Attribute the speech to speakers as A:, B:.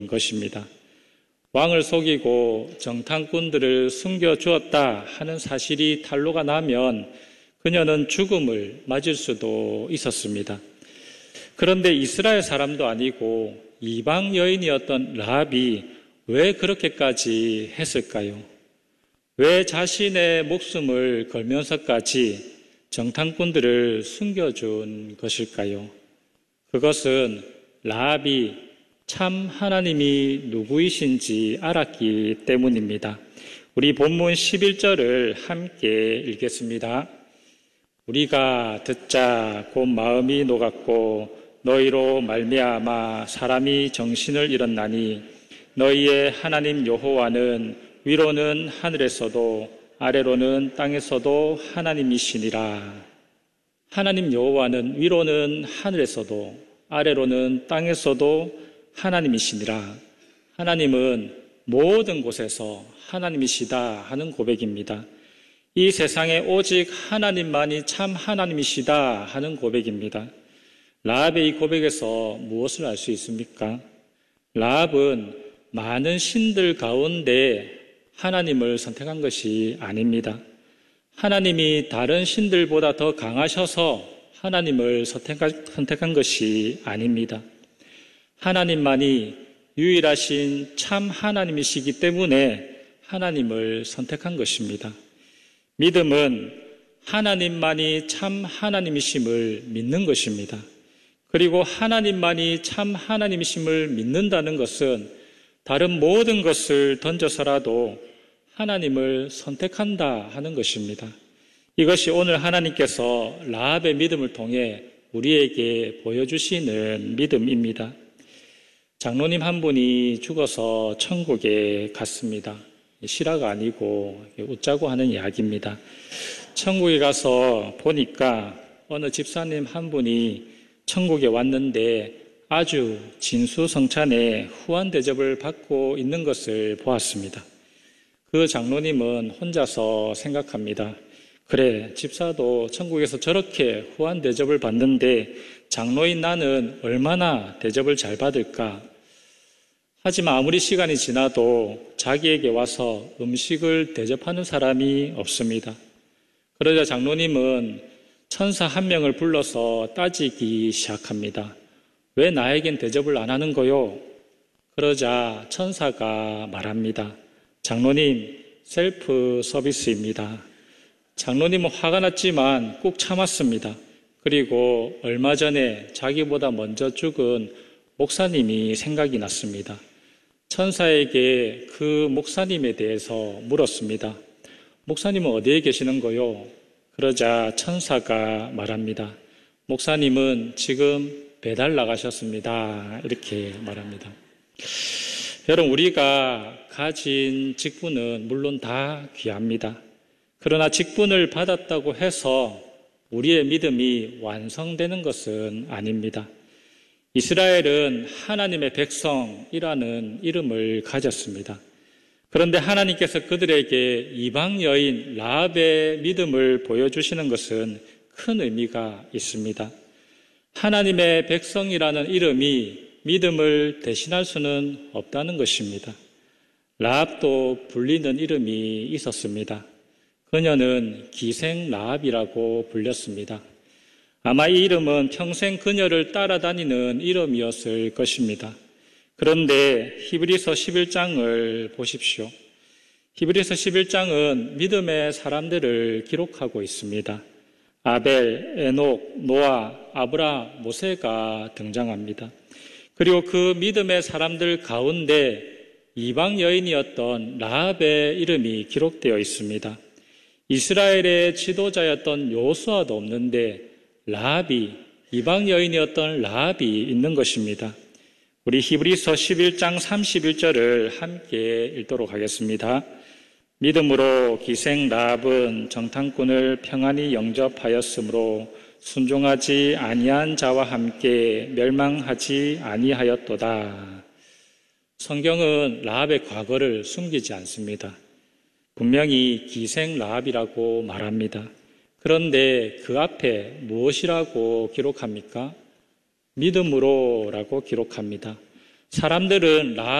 A: 것입니다. 왕을 속이고 정탐꾼들을 숨겨주었다 하는 사실이 탄로가 나면 그녀는 죽음을 맞을 수도 있었습니다. 그런데 이스라엘 사람도 아니고 이방 여인이었던 라합이 왜 그렇게까지 했을까요? 왜 자신의 목숨을 걸면서까지 정탐꾼들을 숨겨준 것일까요? 그것은 라합이 참 하나님이 누구이신지 알았기 때문입니다. 우리 본문 11절을 함께 읽겠습니다. 우리가 듣자 곧 마음이 녹았고 너희로 말미암아 사람이 정신을 잃었나니 너희의 하나님 여호와는 위로는 하늘에서도 아래로는 땅에서도 하나님이시니라. 하나님 여호와는 위로는 하늘에서도 아래로는 땅에서도 하나님이시니라. 하나님은 모든 곳에서 하나님이시다 하는 고백입니다. 이 세상에 오직 하나님만이 참 하나님이시다 하는 고백입니다. 라합의 이 고백에서 무엇을 알 수 있습니까? 라합은 많은 신들 가운데 하나님을 선택한 것이 아닙니다. 하나님이 다른 신들보다 더 강하셔서 하나님을 선택한 것이 아닙니다. 하나님만이 유일하신 참 하나님이시기 때문에 하나님을 선택한 것입니다. 믿음은 하나님만이 참 하나님이심을 믿는 것입니다. 그리고 하나님만이 참 하나님이심을 믿는다는 것은 다른 모든 것을 던져서라도 하나님을 선택한다 하는 것입니다. 이것이 오늘 하나님께서 라합의 믿음을 통해 우리에게 보여주시는 믿음입니다. 장로님 한 분이 죽어서 천국에 갔습니다. 실화가 아니고 웃자고 하는 이야기입니다. 천국에 가서 보니까 어느 집사님 한 분이 천국에 왔는데 아주 진수성찬에 후한 대접을 받고 있는 것을 보았습니다. 그 장로님은 혼자서 생각합니다. 그래, 집사도 천국에서 저렇게 후한 대접을 받는데 장로인 나는 얼마나 대접을 잘 받을까? 하지만 아무리 시간이 지나도 자기에게 와서 음식을 대접하는 사람이 없습니다. 그러자 장로님은 천사 한 명을 불러서 따지기 시작합니다. 왜 나에겐 대접을 안 하는 거요? 그러자 천사가 말합니다. 장로님, 셀프 서비스입니다. 장로님은 화가 났지만 꾹 참았습니다. 그리고 얼마 전에 자기보다 먼저 죽은 목사님이 생각이 났습니다. 천사에게 그 목사님에 대해서 물었습니다. 목사님은 어디에 계시는 거요? 그러자 천사가 말합니다. 목사님은 지금 배달 나가셨습니다. 이렇게 말합니다. 여러분, 우리가 가진 직분은 물론 다 귀합니다. 그러나 직분을 받았다고 해서 우리의 믿음이 완성되는 것은 아닙니다. 이스라엘은 하나님의 백성이라는 이름을 가졌습니다. 그런데 하나님께서 그들에게 이방 여인 라합의 믿음을 보여주시는 것은 큰 의미가 있습니다. 하나님의 백성이라는 이름이 믿음을 대신할 수는 없다는 것입니다. 라합도 불리는 이름이 있었습니다. 그녀는 기생 라합이라고 불렸습니다. 아마 이 이름은 평생 그녀를 따라다니는 이름이었을 것입니다. 그런데 히브리서 11장을 보십시오. 히브리서 11장은 믿음의 사람들을 기록하고 있습니다. 아벨, 에녹, 노아, 아브라, 모세가 등장합니다. 그리고 그 믿음의 사람들 가운데 이방 여인이었던 라합의 이름이 기록되어 있습니다. 이스라엘의 지도자였던 요수아도 없는데 라합이, 이방 여인이었던 라합이 있는 것입니다. 우리 히브리서 11장 31절을 함께 읽도록 하겠습니다. 믿음으로 기생 라합은 정탐꾼을 평안히 영접하였으므로 순종하지 아니한 자와 함께 멸망하지 아니하였도다. 성경은 라합의 과거를 숨기지 않습니다. 분명히 기생 라합이라고 말합니다. 그런데 그 앞에 무엇이라고 기록합니까? 믿음으로라고 기록합니다. 사람들은